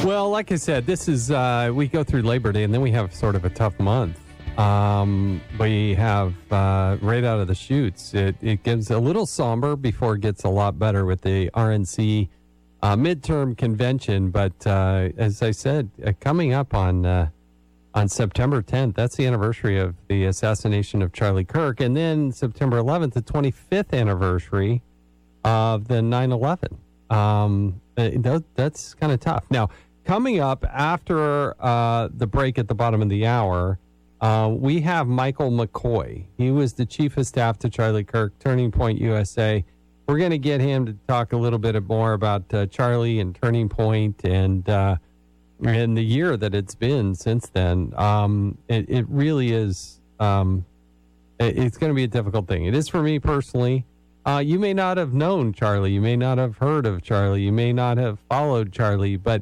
Well, like I said, this is, we go through Labor Day and then we have sort of a tough month. We have right out of the chutes. It gives a little somber before it gets a lot better with the RNC midterm convention. But as I said, coming up on September 10th, that's the anniversary of the assassination of Charlie Kirk. And then September 11th, the 25th anniversary of the 9/11. That's kind of tough. Now, coming up after the break at the bottom of the hour, we have Michael McCoy. He was the chief of staff to Charlie Kirk, Turning Point USA. We're going to get him to talk a little bit more about Charlie and Turning Point and the year that it's been since then. It really is, it's going to be a difficult thing. It is for me personally. You may not have known Charlie. You may not have heard of Charlie. You may not have followed Charlie, but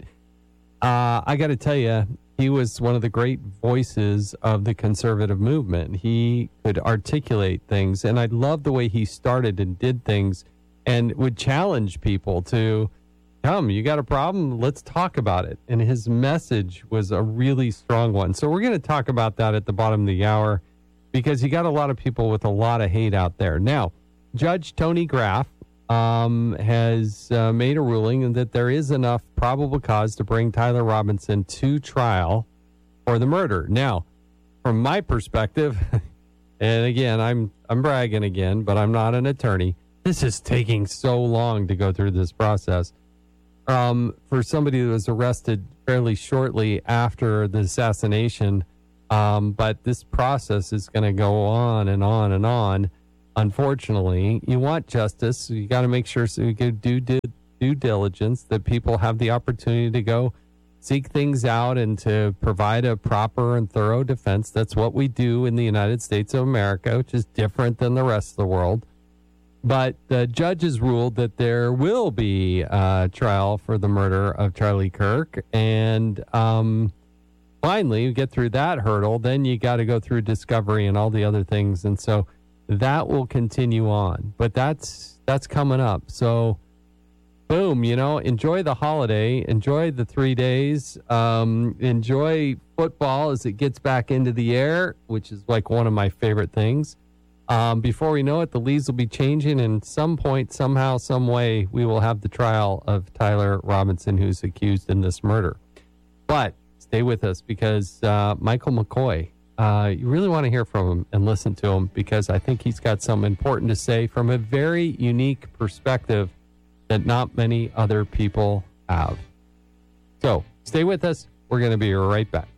I got to tell you, he was one of the great voices of the conservative movement. He could articulate things, and I love the way he started and did things and would challenge people to, come, you got a problem? Let's talk about it. And his message was a really strong one. So we're going to talk about that at the bottom of the hour because you got a lot of people with a lot of hate out there. Now, Judge Tony Graff has made a ruling that there is enough probable cause to bring Tyler Robinson to trial for the murder. Now, from my perspective, and again, I'm bragging again, but I'm not an attorney. This is taking so long to go through this process. For somebody that was arrested fairly shortly after the assassination, but this process is going to go on and on and on. Unfortunately, you want justice. So you got to make sure so you can do due diligence, that people have the opportunity to go seek things out and to provide a proper and thorough defense. That's what we do in the United States of America, which is different than the rest of the world. But the judges ruled that there will be a trial for the murder of Charlie Kirk. And finally, you get through that hurdle, then you got to go through discovery and all the other things. And so that will continue on, but that's coming up. So boom, enjoy the holiday, enjoy the 3 days, enjoy football as it gets back into the air, which is like one of my favorite things. Before we know it, the leaves will be changing, and some point, somehow, some way, we will have the trial of Tyler Robinson, who's accused in this murder. But stay with us because Michael McCoy, you really want to hear from him and listen to him because I think he's got something important to say from a very unique perspective that not many other people have. So stay with us. We're going to be right back.